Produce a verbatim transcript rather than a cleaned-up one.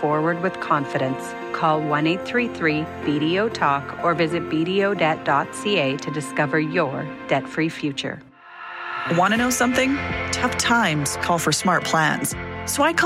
forward with confidence. Call one eight three three B D O talk or visit b d o debt dot c a to discover your debt-free future. Want to know something? Tough times call for smart plans. So I call